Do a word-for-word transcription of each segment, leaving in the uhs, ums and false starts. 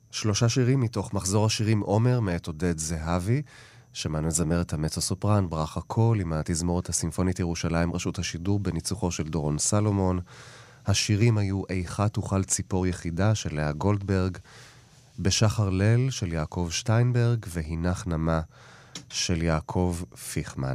שלושה שירים מתוך מחזור השירים עומר מאת עודד זהבי, שמענו את זמרת המצו-סופרן ברכה קול עם התזמורת הסימפונית ירושלים רשות השידור בניצוחו של דורון סלומון. השירים היו איכה תוכל ציפור יחידה של לאה גולדברג, בשחר ליל של יעקב שטיינברג והינך נמה של יעקב פיכמן.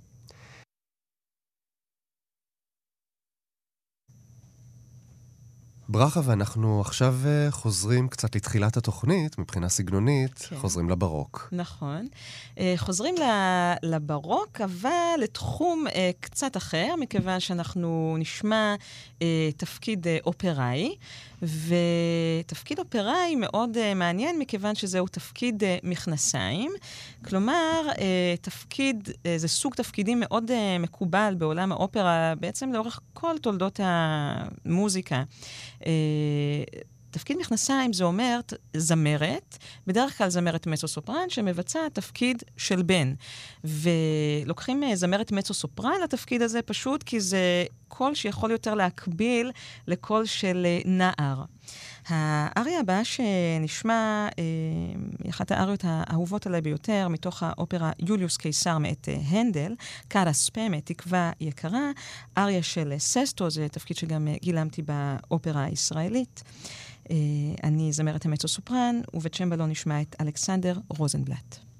ברכה, ואנחנו עכשיו חוזרים קצת לתחילת התוכנית, מבחינה סגנונית, כן. חוזרים לברוק. נכון. חוזרים לברוק, אבל לתחום קצת אחר, מכיוון שאנחנו נשמע תפקיד אופראי, ותפקיד אופראי מאוד מעניין, מכיוון שזהו תפקיד מכנסיים. כלומר, תפקיד, זה סוג תפקידים מאוד מקובל בעולם האופרה, בעצם לאורך כל תולדות המוזיקה. תפקיד מכנסיים זה אומר זמרת, בדרך כלל זמרת מצו-סופרן, שמבצע תפקיד של בן. ולוקחים זמרת מצו-סופרן לתפקיד הזה פשוט, כי זה קול שיכול יותר להקביל לקול של נער. האריה הבאה שנשמע, היא אחת האריות האהובות עליי ביותר, מתוך האופרה יוליוס קיסר מאת הנדל, קארה ספמה, תקווה יקרה, אריה של ססטו, זה תפקיד שגם גילמתי באופרה הישראלית. אני זמרת המצו-סופרן, ובצ'מבלו נשמע את אלכסנדר רוזנבלט.